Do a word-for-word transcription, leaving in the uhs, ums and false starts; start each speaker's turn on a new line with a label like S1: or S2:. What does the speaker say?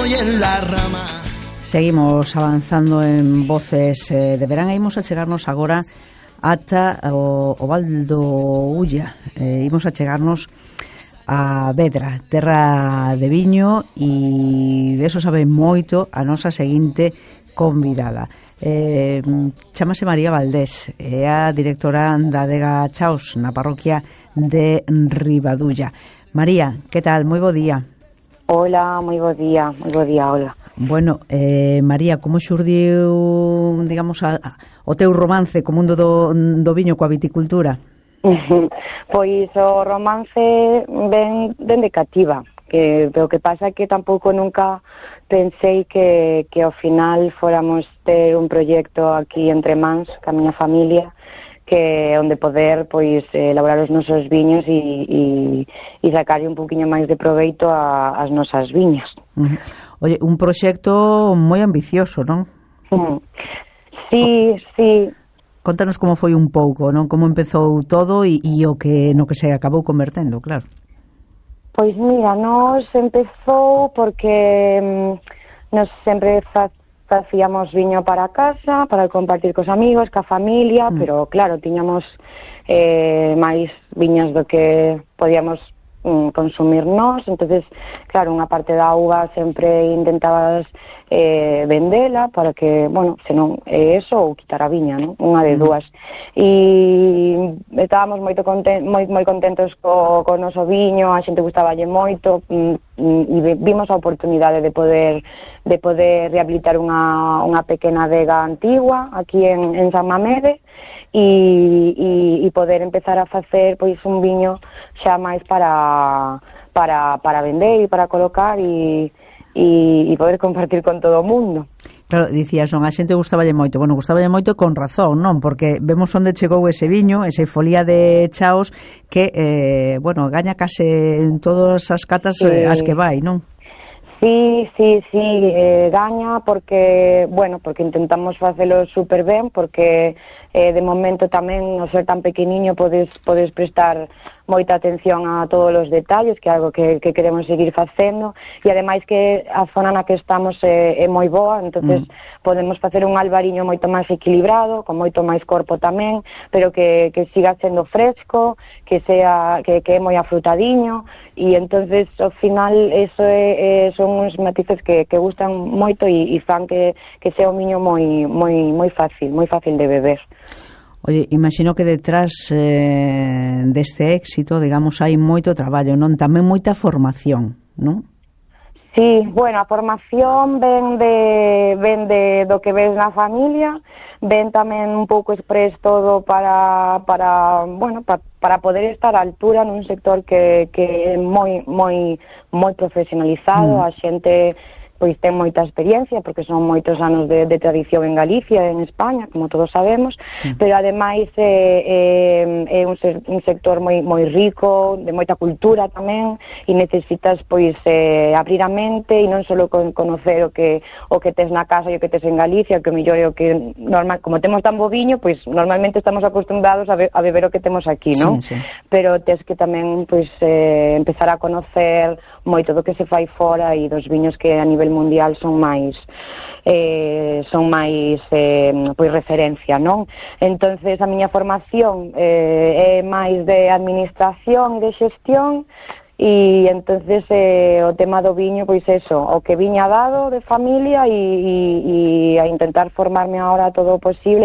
S1: y en la rama.
S2: Seguimos avanzando en Voces eh, de Verán e imos a chegarnos agora ata o, o Val do Ulla. Eh, imos a chegarnos a Vedra, terra de viño, e de eso sabe moito a nosa seguinte convidada. Eh, chámase María Valdés, é a directora da Adega Chaos na parroquia de Ribadulla. María, que tal? Moi bo día.
S3: Hola, moi bo día, moi bo día, hola.
S2: Bueno, eh, María, como xurdiu, digamos, a, a, o teu romance co mundo do, do viño, coa viticultura?
S3: Pois o romance ven dende cativa, que o que pasa é que tampouco nunca pensei que, que ao final fóramos ter un proxecto aquí entre mans, ca miña familia, que onde poder pois elaborar os nosos viños e, e, e sacarlle un poquinho máis de proveito a, as nosas viñas.
S2: Uh-huh. Oye, un proxecto moi ambicioso, non?
S3: Uh-huh. Sí, sí.
S2: Contanos como foi un pouco, non? Como empezou todo e, e o que no que se acabou convertendo, claro.
S3: Pois mira, nos empezou porque mm, nos sempre fa facíamos viño para casa, para compartir cos amigos, ca familia, mm. pero claro, tiñamos eh, máis viñas do que podíamos mm, consumir nós, entonces, claro, unha parte da uva sempre intentabas eh, vendela para que, bueno, senón é eso ou quitar a viña, non? Unha de dúas. E estábamos moito conten moi, moi contentos co, co noso viño, a xente gustaballe moito, mm, e vimos a oportunidade de poder de poder rehabilitar unha, unha pequena adega antigua aquí en, en San Mamede e, e, e poder empezar a facer pois un viño xa máis para para, para vender e para colocar e, e, e poder compartir con todo o mundo.
S2: Claro, dicías, non, a xente gustaballe moito. Bueno, gustaballe moito con razón, non? Porque vemos onde chegou ese viño, ese folía de Chaos, que, eh, bueno, gaña case en todas as catas sí. eh, as que vai, non?
S3: Sí, sí, sí, eh, gaña porque, bueno, porque intentamos facelo super ben, porque eh, de momento tamén, ao ser tan pequeniño, podes, podes prestar moita atención a todos os detalles, que é algo que, que queremos seguir facendo, e ademais que a zona na que estamos é, é moi boa, entonces mm. podemos facer un albariño moito máis equilibrado, con moito máis corpo tamén, pero que, que siga sendo fresco, que sea que, que é moi afrutadiño, e entonces ao final eso é, é, son uns matices que, que gustan moito e, e fan que, que sea un viño moi, moi, moi fácil, moi fácil de beber.
S2: Oye, imagino que detrás eh, deste éxito, digamos, hai moito traballo, non? Tamén moita formación, non?
S3: Sí, bueno, a formación ven de, ven de do que ves na familia, ven tamén un pouco express todo para, para bueno, pa, para poder estar á altura nun sector que, que é moi, moi, moi profesionalizado, mm. a xente pois ten moita experiencia, porque son moitos anos de, de tradición en Galicia, en España, como todos sabemos, sí. pero ademais é, é, é un, un sector moi, moi rico, de moita cultura tamén, e necesitas pois eh, abrir a mente e non só con, conocer o que o que tes na casa e o que tes en Galicia, que o mellor é o que normal, como temos tan bo viño, pois normalmente estamos acostumbrados a, be, a beber o que temos aquí, non?
S2: Sí, sí.
S3: Pero tes que tamén pois eh, empezar a conocer moito do que se fai fora e dos viños que a nivel mundial son máis eh, son máis eh, pois referencia, non? Entonces a miña formación eh, é máis de administración e de xestión, e entonces eh, o tema do viño, pois eso, o que viña dado de familia e, e, e a intentar formarme ahora todo o posible